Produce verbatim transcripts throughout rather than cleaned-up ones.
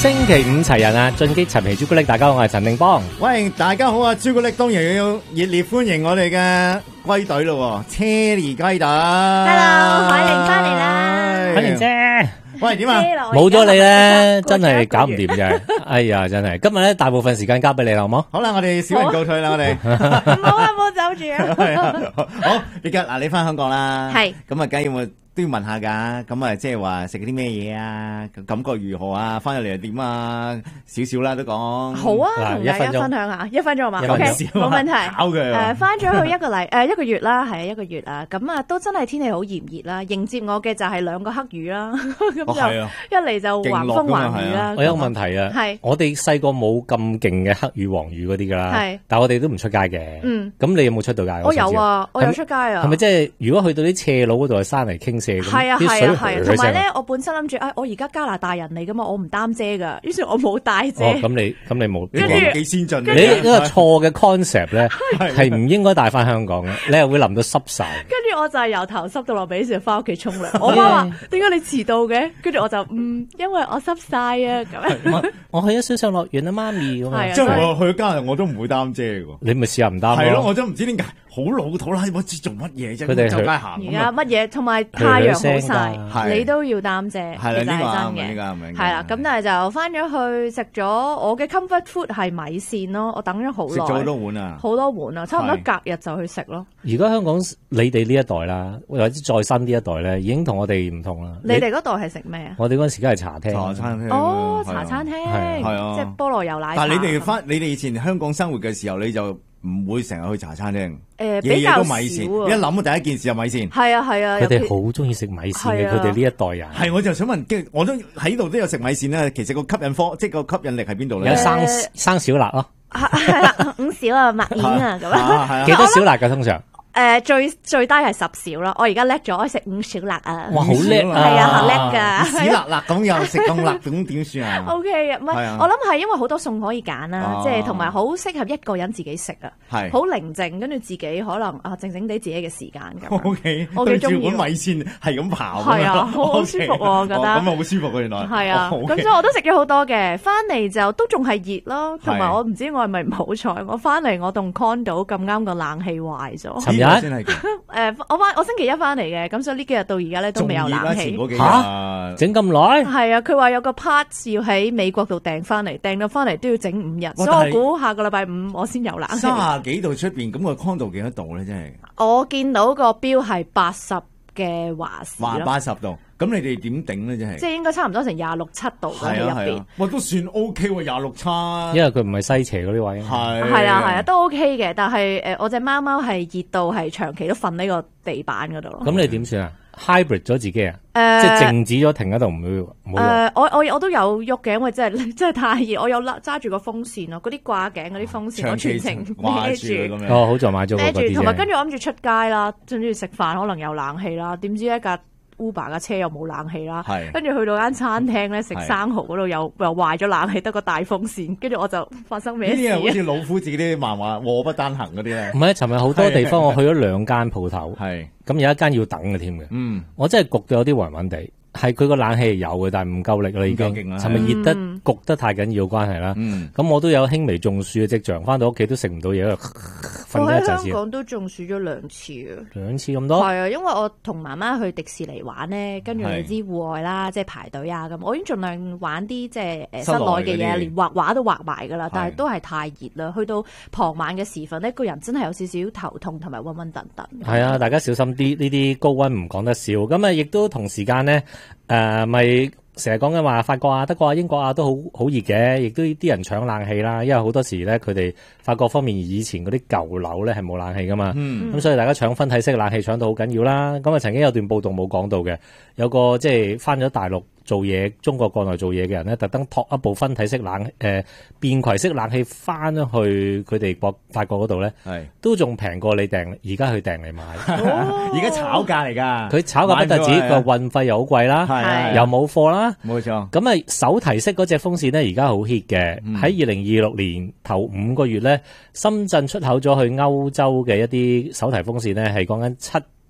星期五齊人啊！進擊陳皮朱古力，大家好，我係陳定邦。 喂，大家好啊！朱古力當然要熱烈歡迎我哋嘅龜隊咯，車厘龜隊。 Hello， 海玲翻嚟啦， 海玲姐。 喂，點啊？ 冇咗你咧，真係搞唔掂嘅。哎呀，真係今日咧，大部分時間交俾你啦，好冇？ 好啦，我哋小人告退啦，我哋。 唔好啊，唔好走住啊！ 係啊，好，而家嗱，你翻香港啦， 係咁啊，梗要都要問下㗎，咁啊，即係話食啲咩嘢啊？感覺如何啊？翻入嚟又點啊？少少啦，都講。 好啊，同大家分享下，一分鐘嘛 ，OK，冇問題。 搞佢誒，翻咗去一個禮誒一個月啦，係一個月啊，咁啊都真係天氣好炎熱啦，迎接我嘅就係兩個黑雨啦，咁就一嚟就橫風橫雨啦。 我有個問題啊， 係我哋細個冇咁勁嘅黑雨黃雨嗰啲㗎啦，係，但係我哋都唔出街嘅。嗯，咁你有冇出到街？ 我有啊，我有出街啊。 係咪即係如果去到啲斜路嗰度係山泥傾？ 係啊係啊係啊，同埋咧，我本身諗住，誒，我而家加拿大人嚟噶嘛，我唔擔遮噶，於是我冇帶遮。 哦，咁你咁你冇， 跟住幾先進。 你呢個錯嘅 concept 咧，係唔應該帶翻香港嘅，你係會淋到濕晒。 跟住我就係由頭濕到落尾，先翻屋企沖涼。我媽話：點解你遲到嘅？跟住我就嗯，因為我濕晒啊咁。 我去咗水上樂園啊，媽咪咁啊。 即係我去加拿大我都唔會擔遮嘅。你咪試下唔擔。 係咯，我都唔知點解。好老土啦，我知做乜嘢啫？佢哋周街行。 而家乜嘢？同埋太陽好曬，你都要擔遮，其實係真嘅。係啦，咁但係就翻咗去食咗我嘅 comfort food 係米線咯，我等咗好耐。食咗好多碗啊！好多碗啊，差唔多隔日就去食咯。 而家香港你哋呢一代啦，或者再新呢一代咧，已經同我哋唔同啦。 你哋嗰代係食咩啊？ 我哋嗰陣時梗係茶廳。 茶餐廳。 哦，茶餐廳，係啊，即係菠蘿油奶茶。 但係你哋翻，你哋以前香港生活嘅時候，你就唔會成日去茶餐廳。 誒，比較少。 一諗第一件事就米線。 係啊係啊。 佢哋好中意食米線嘅，佢哋呢一代人。 係，我就想問，我都喺度都有食米線啦。其實個吸引方，即係個吸引力喺邊度咧？ 有生生小辣咯。 係啦，五小啊，麥片啊，咁樣。 幾多小辣㗎通常？ 誒，最最低係十小咯，我而家叻咗，我食五小辣啊！ 哇，好叻啊！ 係啊，好叻噶！ 屎辣辣咁又食咁辣，咁點算啊 ？O K 嘅，唔係，我諗係因為好多餸可以揀啦，即係同埋好適合一個人自己食啊，係好寧靜，跟住自己可能啊靜靜地自己嘅時間咁。 O K， 我幾中意。 對住碗米線係咁刨。 係啊，好舒服我覺得。咁啊，好舒服啊，原來。 係啊，咁所以我都食咗好多嘅，翻嚟就都仲係熱咯，同埋我唔知我係咪唔好彩，我翻嚟我棟 condo 咁啱個冷氣壞咗。 尋日先係。 誒，我翻我星期一翻嚟嘅，咁所以呢幾日到而家咧都未有冷氣。 吓，整咁耐？ 係啊，佢話有個 parts 要喺美國度訂翻嚟，訂到翻嚟都要整五日，所以我估下個禮拜五我先有冷氣。 卅幾度出邊，咁個 condo 幾多度咧？真係。 我見到個標係八十嘅華氏咯。 話八十度，咁你哋點頂咧？真係。 即係應該差唔多成廿六七度喺入邊。 哇，都算 OK 喎，廿六七。 因為佢唔係西斜嗰啲位。 係。 係啊係啊，都 OK 嘅，但係誒，我隻貓貓係熱到係長期都瞓呢個地板嗰度咯。 咁你點算啊 ？hybrid 咗自己啊？誒，即係靜止咗停喺度唔會冇用。 誒，我我我都有喐嘅，因為真係真係太熱，我有揸住個風扇咯，嗰啲掛頸嗰啲風扇，我全程孭住。 哦，好在買咗嗰啲。 同埋跟住我諗住出街啦，跟住食飯可能有冷氣啦，點知一架 Uber 架車又冇冷氣啦，跟住去到間餐廳咧食生蠔嗰度又又壞咗冷氣，得個大風扇，跟住我就發生咩事啊？ 呢啲好似老夫子啲漫畫禍不單行嗰啲咧。 唔係，尋日好多地方我去咗兩間鋪頭， 係咁有一間要等嘅添嘅。嗯，我真係焗到有啲暈暈地。係佢個冷氣係有嘅，但係唔夠力啦已經。尋日熱得焗得太緊要關係啦。咁我都有輕微中暑嘅跡象，翻到屋企都食唔到嘢，瞓咗一陣先。 我喺香港都中暑咗兩次啊。 兩次咁多？ 係啊，因為我同媽媽去迪士尼玩咧，跟住你知戶外啦，即係排隊啊咁。我已經盡量玩啲即係誒室內嘅嘢，連畫畫都畫埋㗎啦。但係都係太熱啦。去到傍晚嘅時分呢，個人真係有少少頭痛同埋暈暈頓頓。 係啊，大家小心啲，呢啲高溫唔講得笑。咁啊，亦都同時間呢。誒，咪成日講緊話法國啊、德國啊、英國啊都好好熱嘅，亦都啲人搶冷氣啦。因為好多時咧，佢哋法國方面以前嗰啲舊樓咧係冇冷氣噶嘛，咁、嗯、所以大家搶分體式冷氣搶到好緊要啦。咁啊，曾經有段報道冇講到嘅，有個即係翻咗大陸做嘢，中國國內做嘢嘅人咧，特登托一部分體式冷誒、呃、便攜式冷氣翻去佢哋國法國嗰度咧，都仲平過你訂，而家去訂嚟買。 而家、哦、炒價嚟㗎， 佢炒價不特止，個運費又好貴啦，又冇貨啦， 冇錯。 咁啊，手提式嗰隻風扇咧，而家好 hit 嘅。喺二零二六年頭五個月咧，深圳出口咗去歐洲嘅一啲手提風扇咧，係講緊七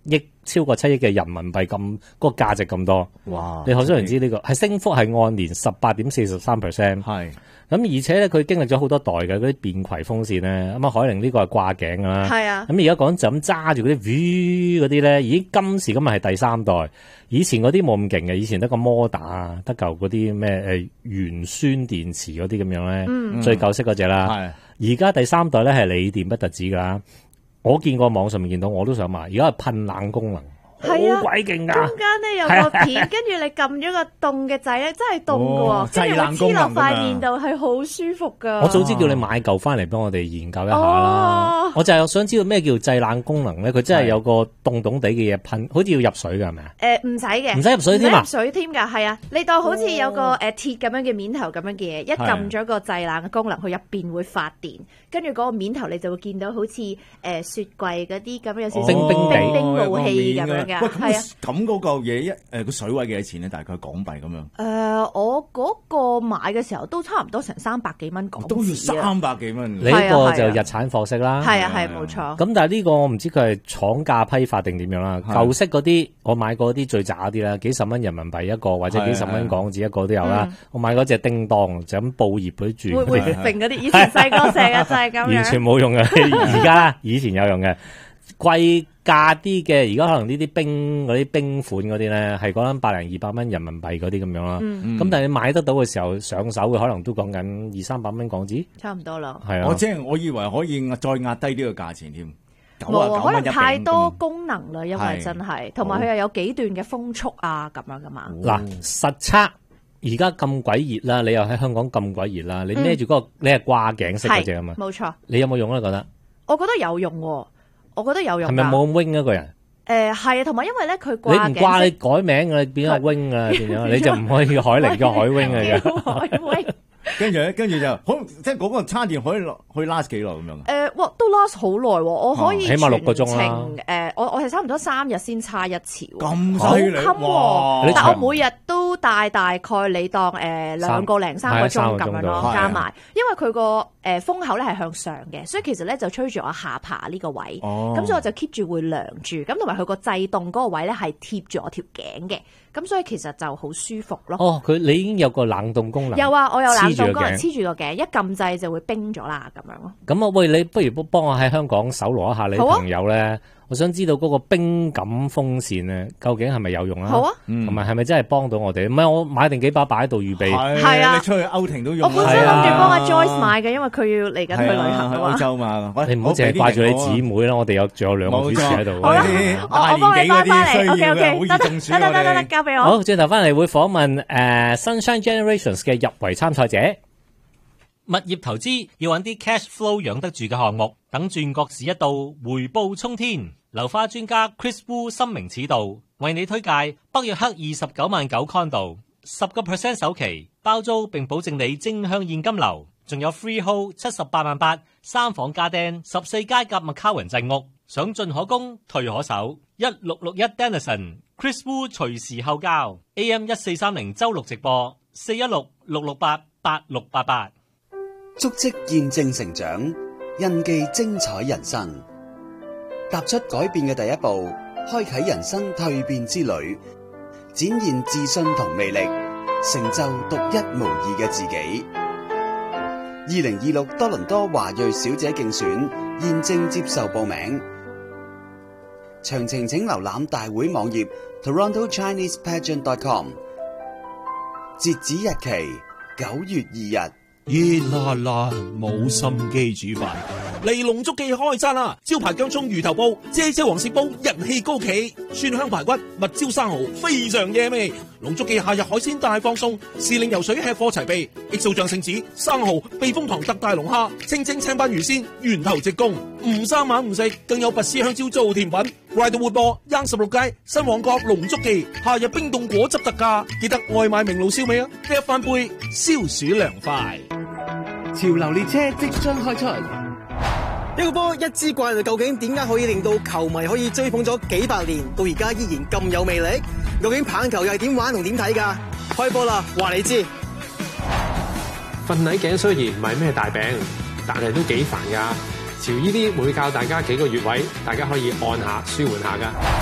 億超過七億嘅人民幣咁，嗰個價值咁多。 哇！ 你可想而知呢個係升幅係按年十八點四十三 percent。 係。 咁而且咧，佢經歷咗好多代嘅嗰啲便攜風扇咧，咁啊海玲呢個係掛頸㗎啦。 係啊。咁而家講就咁揸住嗰啲 V 嗰啲咧，已經今時今日係第三代。以前嗰啲冇咁勁嘅，以前得個摩打啊，得嚿嗰啲咩誒鉛酸電池嗰啲咁樣咧， 嗯、 最舊式嗰隻啦。係。而家第三代咧係鋰電不特止㗎啦。我見過網上面見到，我都想買。而家係噴冷功能。 係啊， 好鬼勁啊！ 中間咧有個片，跟住你撳咗個凍嘅掣咧，真係凍㗎喎，跟住我黐落塊面度係好舒服㗎。 我早知叫你買嚿翻嚟幫我哋研究一下啦。哦、我就係想知道咩叫製冷功能咧？佢真係有個凍凍地嘅嘢噴，好似要入水㗎係咪啊？ 誒唔使嘅， 唔使入水添啊！ 入水添㗎，係啊！你當好似有個誒鐵咁樣嘅面頭咁樣嘅嘢，一撳咗個製冷嘅功能，佢入邊會發電，跟住嗰個面頭你就會見到好似誒雪櫃嗰啲咁樣有少少冰冰地冰霧器咁樣嘅。 喂，咁咁嗰嚿嘢一誒個水位幾多錢咧？大概港幣咁樣。誒、 呃，我嗰個買嘅時候都差唔多成三百幾蚊港幣， 都要三百幾蚊。 你呢個就日產貨色啦。 係啊係冇錯。 咁但係呢個我唔知佢係廠價批發定點樣啦。舊式嗰啲我買過啲最渣啲啦，幾十蚊人民幣一個或者幾十蚊港紙一個都有啦。我買嗰隻叮當就咁布葉嗰啲住。 會會揈嗰啲，以前細個成日就係咁樣。 完全冇用嘅，而家以前有用嘅。貴價啲嘅，而家可能呢啲冰嗰啲冰款嗰啲咧，係講緊百零二百蚊人民幣嗰啲咁樣啦。咁、嗯、但係你買得到嘅時候，上手嘅可能都講緊二三百蚊港紙， 差唔多啦。 係啊， 我即係我以為可以再壓低呢個價錢添。 冇，可能太多功能啦，因為真係，同埋佢又有幾段嘅風速啊咁樣噶嘛。嗱、 哦，實測而家咁鬼熱啦，你又喺香港咁鬼熱啦，你孭住嗰個、嗯、你係掛頸式嗰隻啊嘛， 冇錯。 你有冇用咧？覺得？我覺得有用喎。我覺得有用。 係咪冇咁 wing 一個人？ 誒係啊，同埋因為咧佢掛頸， 你唔掛你改名㗎，你變咗 wing 啊，變咗你就唔可以海玲叫海 wing 嚟嘅。 海 wing。 跟住咧，跟住就可能即係嗰個叉電可以落可以 last 幾耐咁樣啊？ 誒，哇，都 last 好耐喎！我可以、 哦、起碼六個鐘啦。 誒，我我係差唔多三日先叉一次。 咁犀利喎！但我每日都帶大概你當誒兩個零三個鐘咁樣咯，加埋。因為佢個誒風口咧係向上嘅，所以其實咧就吹住我下巴呢個位。哦。咁所以我就 keep 住會涼住，咁同埋佢個制動嗰個位咧係貼住我條頸嘅，咁所以其實就好舒服咯。 哦，佢你已經有個冷凍功能。 有啊，我有冷凍功能，黐住個頸，一撳掣就會冰咗啦，咁樣咯。 咁啊，喂，你不如幫我喺香港搜羅一下你朋友咧、啊，我想知道嗰個冰感風扇咧，究竟係咪有用啊？ 好啊， 同埋係咪真係幫到我哋？唔係我買定幾把擺喺度預備。 係啊， 你出去歐庭都用。 我本身諗住幫阿 Joyce 買嘅，因為佢要嚟緊去旅行啊嘛。歐洲嘛， 你唔好淨係掛住你姊妹啦，我哋有仲有兩個主持喺度。 好啦，我幫你翻翻嚟。OK OK，得得得得得，交俾我。 好，轉頭翻嚟會訪問誒 Sunshine Generations 嘅入圍參賽者。物業投資要揾啲 cash flow 養得住嘅項目，等轉角市一到，回報沖天。樓花專家 Chris Wu 深明此道，為你推介北約克二十九萬九 condo， 十個 percent 首期包租，並保證你正向現金流，仲有 freehold 七十八萬八，三房家丁，十四街夾麥卡雲鎮屋，想進可攻，退可守。一六六一 Denison Chris Wu 隨時後交 A M 一四三零周六直播四一六六六八八六八八。 足跡見證成長，印記精彩人生。踏出改變嘅第一步，開啟人生蛻變之旅，展現自信同魅力，成就獨一無二嘅自己。二零二六多倫多華裔小姐競選現正接受報名，詳情請瀏覽大會網頁 toronto chinese pageant dot com。截止日期九月二日。 熱辣辣冇心機煮飯，嚟龍足記開餐啦！招牌薑蔥魚頭煲、啫啫黃鱔煲人氣高企，蒜香排骨、蜜椒生蠔非常惹味。龍足記夏日海鮮大放送，時令游水吃貨齊備，X O醬聖子、生蠔、避風塘特大龍蝦、清蒸青斑魚鮮，源頭直供，唔生猛唔食，更有拔絲香蕉做甜品。來到活播，Yonge十六街新旺角龍足記夏日冰凍果汁特價，記得外賣明爐燒味啊！一翻杯消暑涼快。 潮流列車即將開出， 一個波一支怪，究竟點解可以令到球迷可以追捧咗幾百年，到而家依然咁有魅力？究竟棒球又係點玩同點睇㗎？開波啦，話你知。 瞓捩頸雖然唔係咩大病，但係都幾煩㗎。潮依啲會教大家幾個穴位，大家可以按下舒緩下㗎。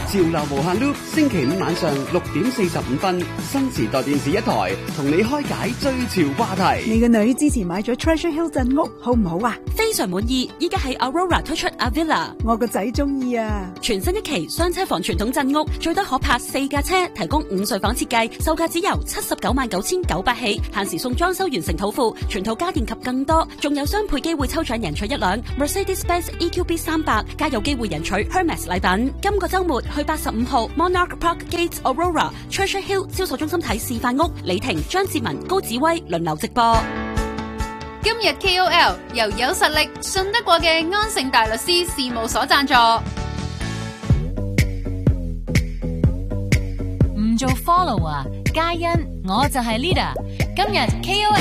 潮流無限 loop， 星期五晚上六點四十五分，新時代電視一台同你開解最潮話題。 你個女之前買咗 Treasure Hill 鎮屋，好唔好啊？ 非常滿意，依家喺 Aurora 推出 Avila， 我個仔中意啊！ 全新一期雙車房傳統鎮屋，最多可泊四架車，提供五睡房設計，售價只由七十九萬九千九百起，限時送裝修完成土庫，全套家電及更多，仲有雙倍機會抽獎贏取一輛 Mercedes-Benz E Q B 三百，加有機會贏取 Hermes 禮品。今個週末去八十五號 Monarch Park Gates Aurora Treasure Hill 銷售中心睇示範屋，李婷、張志文、高子威輪流直播。 今日 K O L 由有實力、信得過嘅安盛大律師事務所贊助。 唔做 follow 啊，皆因我就係 leader。今日 K O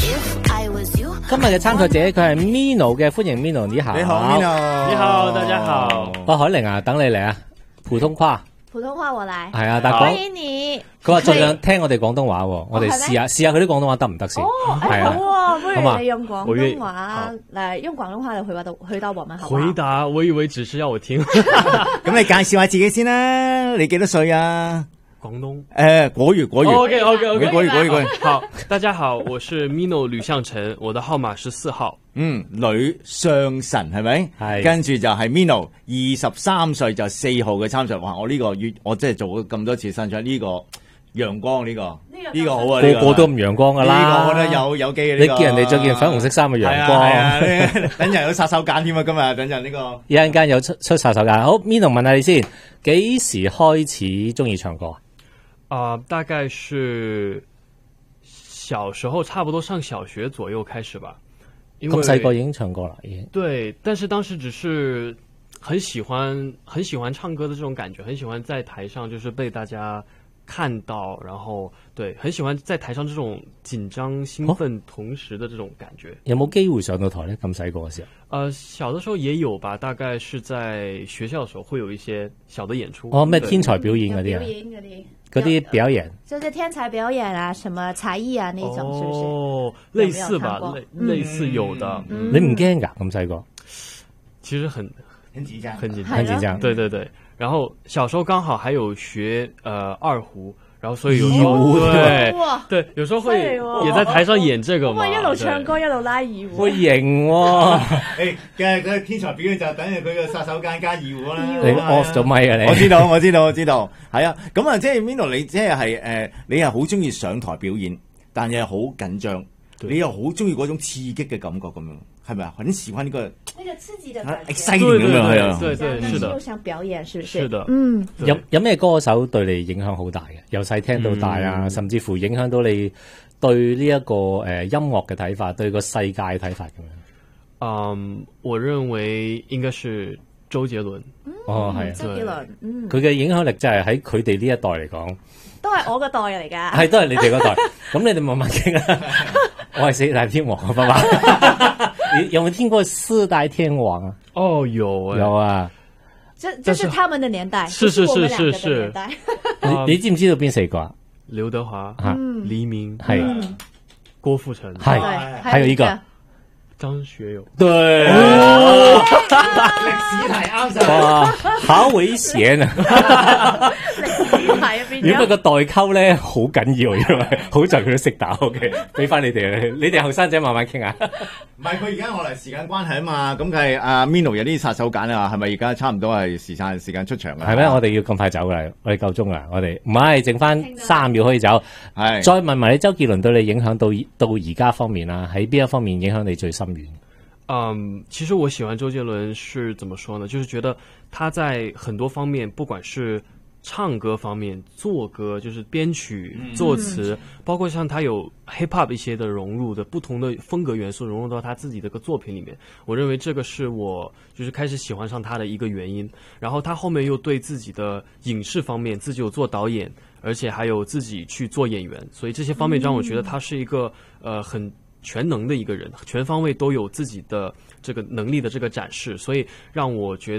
L， 今日嘅參賽者佢係 Mino 嘅，歡迎 Mino， 你好。 你好 Mino， 你好，大家好。 喂，海玲啊，等你嚟啊，普通話。 普通話我來。 係啊，但係歡迎你。 佢話盡量聽我哋廣東話，我哋試下試下佢啲廣東話得唔得先？ 哦，誒好啊，不如你用廣我東話嚟用廣東話嚟回答到回答我們好唔好？ 回答，我以為只是要我聽。 咁你介紹下自己先啦，你幾多歲啊？ 廣東誒國語國語 OK OK OK 國語國語國語。 好，大家好，我是 Mino 呂向成，我的號碼是四號。 嗯，呂相臣係咪？ 係。跟跟住就係 Mino， 二十三歲就四號嘅參賽。哇！我呢個月我真係做咗咁多次參賽，呢、這個陽光呢、這個呢、這個好啊， 個個都咁陽光噶啦。 呢、這個我覺得有有機嘅、這個。 你見人哋着件粉紅色衫嘅陽光， 係啊係啊、等陣有殺手鐧添啊！今日等陣呢個一陣間有出出殺手鐧。好 ，Mino 問下你先，幾時開始中意唱歌啊？ 啊、呃，大概是小時候，差不多上小學左右開始吧。 咁細個已經唱歌啦，已經。 對，但是當時只是很喜歡很喜歡唱歌的這種感覺，很喜歡在台上就是被大家看到，然後對，很喜歡在台上這種緊張興奮同時的這種感覺。 哦、有冇機會上到台呢？咁細個嘅時候？ 呃，小的時候也有吧，大概是在學校的時候會有一些小的演出。 哦，咩天才表演嗰啲啊？ 表演嗰啲。 嗰啲表演， 就是天才表演啊，什麼才藝啊，那種是不是？ 哦，類似吧，類類似有的。 嗯、 你唔驚噶咁細個？ 其實很很緊張， 很緊張， 很緊張。 對對對。然後小時候剛好還有學呃二胡，然後所以有時候對對，有時候會也在台上演這個嘛。 哇，一路唱歌一路拉二胡， 會型喎。 誒，嘅佢天才表演就等於佢嘅殺手鐧加二胡啦。 你 off 咗咪啊你？ 我知道，我知道，我知道。係啊，咁啊，即係 Mino，你即係係誒，你係好中意上台表演，但係好緊張，你又好中意嗰種刺激嘅感覺咁樣，係咪啊？很喜歡呢個那個刺激的感覺 ，exciting 咁樣係啊。 對對，是的。 又想表演，是不是？ 是的。 嗯。 有有咩歌手對你影響好大嘅？由細聽到大啊，嗯、甚至乎影響到你對呢、這、一個誒、呃、音樂嘅睇法，對個世界嘅睇法咁樣。 嗯，我認為應該是周杰倫。 嗯、 哦，係周杰倫，嗯， 佢嘅影響力真係喺佢哋呢一代嚟講， 都係我個代嚟㗎。 係都係你哋嗰代。咁你哋慢慢傾啦。我係四大天王啊，爸爸。你有冇聽過四大天王啊？ 哦，有啊， 有啊。 這這是他們的年代， 是是是是是。 你你知唔知道邊四個啊？ 劉德華、 嗯、 黎明係、 嗯、 郭富城係，還有一個張學友。 對， 歷史題啱晒。 哇，好危險啊！如果個代溝咧好緊要，因為好在佢都識打。OK， 俾翻你哋，你哋後生仔慢慢傾下。 唔係佢而家我嚟時間關係啊嘛，咁佢係阿 Mino 有啲殺手鐧啊，係咪而家差唔多係時間時間出場啊？ 係咩？我哋要咁快走㗎，我哋夠鐘啦，我哋唔係剩翻三秒可以走。 係再問埋你周杰倫對你影響到到而家方面啦，喺邊一方面影響你最深遠？ 嗯，其實我喜歡周杰倫是怎麼說呢？就是覺得他在很多方面，不管是唱歌方面、作歌，就是編曲、作詞，嗯、包括像他有 hip hop 一些的融入的不同的風格元素融入到他自己的個作品裡面，我認為這個是我就是開始喜歡上他的一個原因。然後他後面又對自己的影視方面自己有做導演，而且還有自己去做演員，所以這些方面讓我覺得他是一個呃很全能的一個人，全方位都有自己的這個能力的這個展示，所以讓我覺得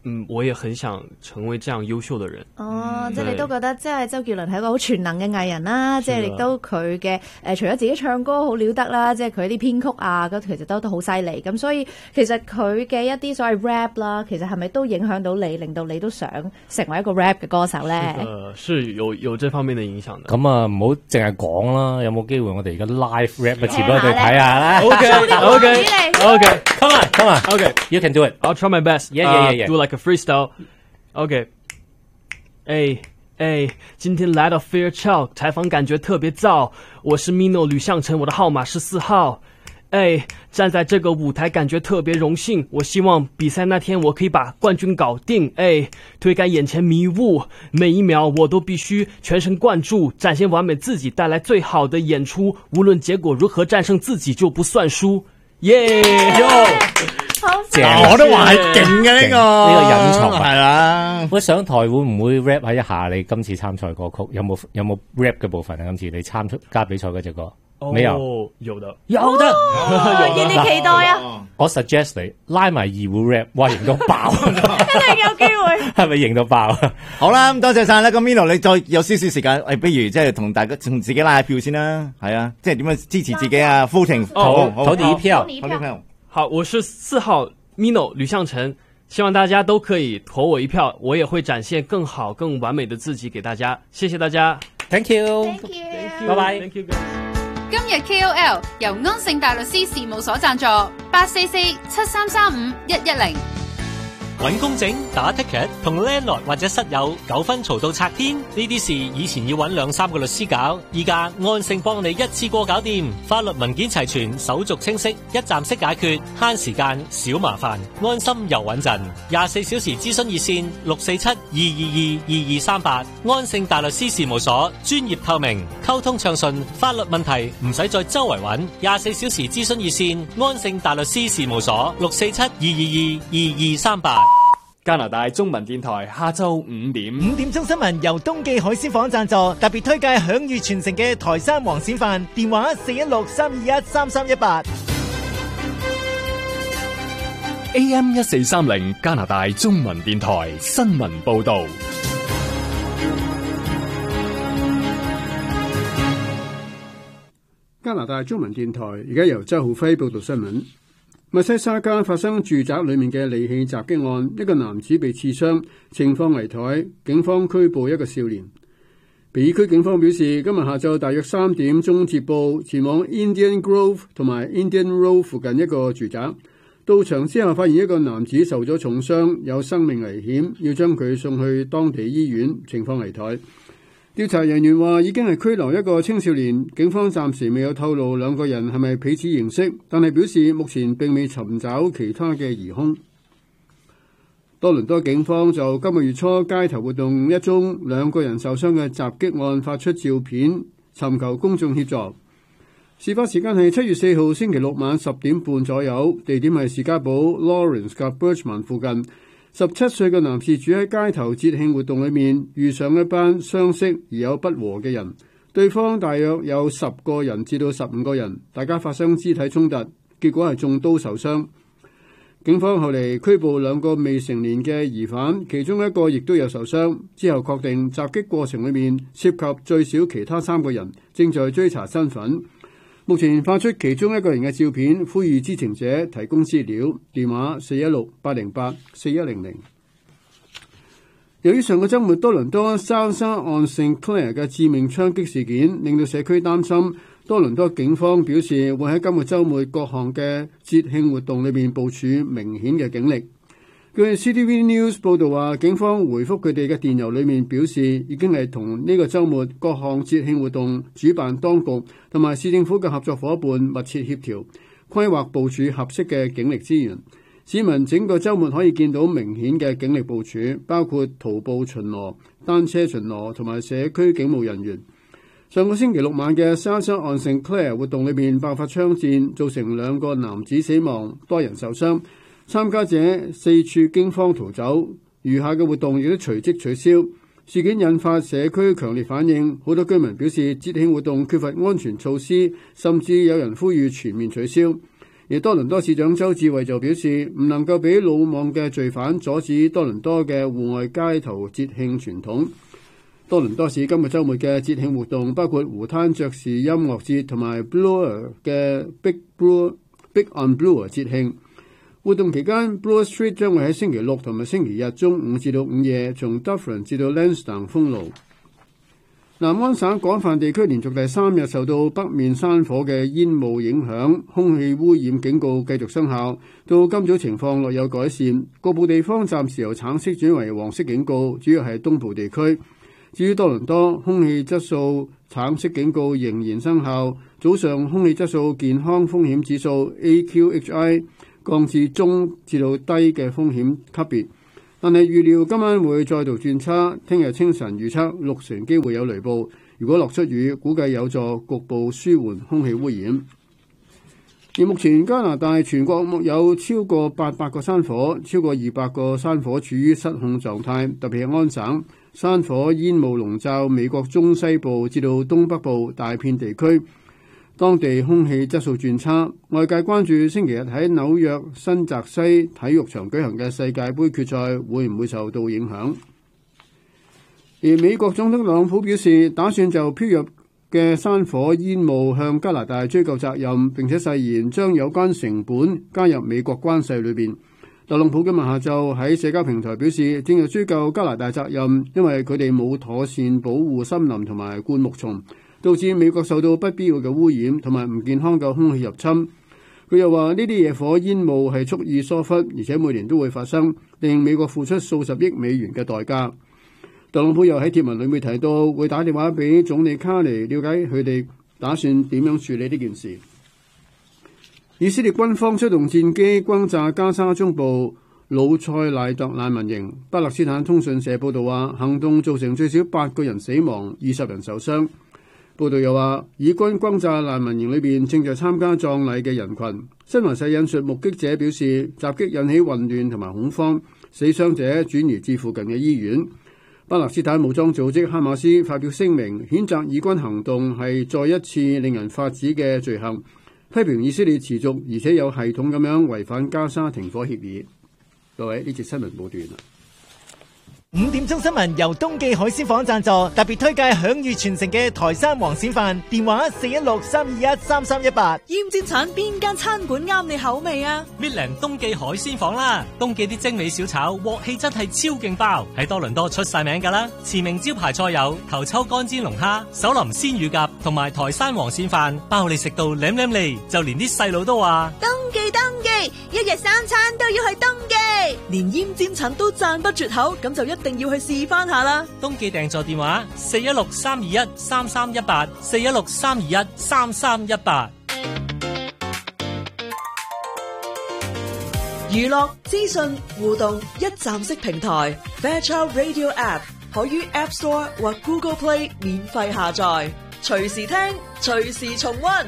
嗯，我也很想成為這樣優秀的人。 哦，即係你都覺得即係周杰倫係一個好全能嘅藝人啦，即係亦都佢嘅誒，除咗自己唱歌好了得啦，即係佢啲編曲啊，咁其實都都好犀利。咁所以其實佢嘅一啲所謂 rap 啦，其實係咪都影響到你，令到你都想成為一個 rap 嘅歌手咧？ 誒，是有有這方面嘅影響嘅。 咁啊，唔好淨係講啦，有冇機會我哋而家 live rap 嘅節目去睇下啦 ？OK，OK，OK，Come on，Come on，OK，You can do it，I'll try my best，Yeah yeah yeah， do like a freestyle，OK，哎哎，今天來到 Fairchild 採訪，感覺特別燥。我是 Mino 呂向成，我的號碼是四號。哎，站在這個舞台感覺特別榮幸，我希望比賽那天我可以把冠軍搞定。哎，推開眼前迷霧，每一秒我都必須全神貫注，展現完美自己，帶來最好的演出。無論結果如何，戰勝自己就不算輸。耶！ 我都話係勁嘅呢個呢個隱藏係啦。 喂，上台會唔會 rap 喺一下你今次參賽歌曲？有冇有冇 rap 嘅部分啊？今次你參加比賽嗰隻歌？ 沒有，有的， 有的， 熱烈期待啊！ 我 suggest 你拉埋二胡 rap， 哇，型到爆， 一定有機會。 係咪型到爆啊？ 好啦，咁多謝晒啦。咁 Mino 你再有少少時間，誒，不如即係同大家同自己拉下票先啦。係啊，即係點樣支持自己啊 ？voting 投投你一票， 投你票。 好，我是四號 Mino 呂向成，希望大家都可以投我一票，我也會展現更好、更完美的自己給大家。謝謝大家 ，Thank you，Thank you， 拜拜。 Thank you。 今日 K O L 由安盛大律師事務所贊助，八四四七三三五一一零。 揾工整、打 ticket 同 landlord 或者室友糾紛嘈到拆天，呢啲事以前要揾兩三個律師搞，依家安盛幫你一次過搞掂，法律文件齊全，手續清晰，一站式解決，慳時間少麻煩，安心又穩陣。廿四小時諮詢熱線六四七二二二二二三八，安盛大律師事務所，專業透明，溝通暢順，法律問題唔使再周圍揾。廿四小時諮詢熱線安盛大律師事務所六四七二二二二二三八。 加拿大中文電台下晝五點， 五點鐘新聞由東記海鮮舫贊助，特別推介享譽全城嘅台山黃鱔飯，電話四一六三二一三三一八。 A M 一四三零加拿大中文電台新聞報道。 加拿大中文電台而家由周浩輝報道新聞。密西沙加發生住宅裏面嘅利器襲擊案，一個男子被刺傷，情況危殆，警方拘捕一個少年。比區警方表示，今日下晝大約三點鐘接報，前往 Indian Grove 同埋 Indian Road 附近一個住宅，到場之後發現一個男子受咗重傷，有生命危險，要將佢送去當地醫院，情況危殆。調查人員話已經係拘留一個青少年，警方暫時未有透露兩個人係咪彼此認識，但係表示目前並未尋找其他嘅疑兇。多倫多警方就今個月初街頭活動一宗兩個人受傷嘅襲擊案發出照片，尋求公眾協助。事發時間係七月四號星期六晚十點半左右，地點係士嘉堡 Lawrence 及 Birchmont 附近。十七歲嘅男士住喺街頭節慶活動裏面，遇上一班相識而有不和嘅人，對方大約有十個人至到十五個人，大家發生肢體衝突，結果係中刀受傷。警方後嚟拘捕兩個未成年嘅疑犯，其中一個亦都有受傷。之後確定襲擊過程裏面涉及最少其他三個人，正在追查身份。目前發出其中一個人嘅照片，呼籲知情者提供資料。電話四一六八零八四一零零。由於上個週末多倫多沙沙岸聖 Claire 嘅致命槍擊事件，令到社區擔心。多倫多警方表示會喺今個週末各項嘅節慶活動裏面部署明顯嘅警力。據 C T V News 報導話，警方回覆佢哋嘅電郵裏面表示，已經係同呢個週末各項節慶活動主辦當局同埋市政府嘅合作伙伴密切協調，規劃部署合適嘅警力資源。市民整個週末可以見到明顯嘅警力部署，包括徒步巡邏、單車巡邏同埋社區警務人員。上個星期六晚嘅沙沙岸聖 Claire 活動裏面爆發槍戰，造成兩個男子死亡，多人受傷。參加者四處驚慌逃走，餘下嘅活動亦都隨即取消。事件引發社區強烈反應，好多居民表示節慶活動缺乏安全措施，甚至有人呼籲全面取消。 而多倫多市長周志偉就表示，唔能夠俾魯莽嘅罪犯阻止多倫多嘅戶外街頭節慶傳統。多倫多市今個週末嘅節慶活動包括湖灘爵士音樂節同埋 Bloor 嘅 Big Bloor Big on Bloor 節慶。活動期間 ，Bloor Street 將會喺星期六同埋星期日中午至到午夜，從 Dufferin 至到 Lansdowne 封路。南安省廣泛地區連續第三日受到北面山火嘅煙霧影響，空氣污染警告繼續生效。到今早情況略有改善，各部地方暫時由橙色轉為黃色警告，主要係東部地區。至於多倫多，空氣質素橙色警告仍然生效。早上空氣質素健康風險指數 A Q H I 降至中至到低嘅風險級別，但係預料今晚會再度轉差。聽日清晨預測六成機會有雷暴，如果落出雨，估計有助局部舒緩空氣污染。而目前加拿大全國有超過八百個山火，超過二百個山火處於失控狀態，特別係安省。山火煙霧籠罩美國中西部至到東北部大片地區，當地空氣質素轉差。外界關注星期日喺紐約新澤西體育場舉行嘅世界盃決賽會唔會受到影響。而美國總統特朗普表示，打算就飄入嘅山火煙霧向加拿大追究責任，並且誓言將有關成本加入美國關稅裏邊。特朗普今日下晝喺社交平台表示，正係追究加拿大責任，因為佢哋冇妥善保護森林同埋灌木叢，導致美國受到不必要嘅污染同埋唔健康嘅空氣入侵。佢又話呢啲野火煙霧係蓄意疏忽，而且每年都會發生，令美國付出數十億美元嘅代價。特朗普又喺貼文裏面提到，會打電話俾總理卡尼，了解佢哋打算點樣處理呢件事。以色列軍方出動戰機轟炸加沙中部魯塞賴特難民營。巴勒斯坦通訊社報道話，行動造成最少八個人死亡，二十人受傷。報道又話，以軍轟炸難民營裏邊正在參加葬禮嘅人群。新華社引述目擊者表示，襲擊引起混亂同埋恐慌，死傷者轉移至附近嘅醫院。巴勒斯坦武裝組織哈馬斯發表聲明，譴責以軍行動係再一次令人髮指嘅罪行，批評以色列持續而且有系統咁樣違反加沙停火協議。各位，呢節新聞報段啦。 五點鐘新聞由東記海鮮舫贊助，特別推介享譽全城嘅台山黃鱔飯，電話四一六三二一三三一八。 鹽煎橙邊間餐館啱你口味啊？ 搣靚東記海鮮舫啦，東記啲精美小炒鑊氣真係超勁爆，喺多倫多出晒名噶啦。馳名招牌菜有頭抽乾煎龍蝦、手淋鮮乳鴿同埋台山黃鱔飯，包你食到舐舐脷，就連啲細路都話東記東記，一日三餐都要去東記，連鹽煎橙都讚不絕口，咁就一定要去試翻下啦！ 東記訂座電話四一六三二一三三一八，四一六三二一三三一八。 娛樂資訊互動一站式平台 Fairchild Radio App 可於 App Store 或 Google Play 免費下載，隨時聽，隨時重溫。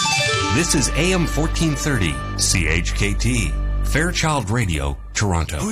This is A M fourteen thirty C H K T Fairchild Radio, Toronto.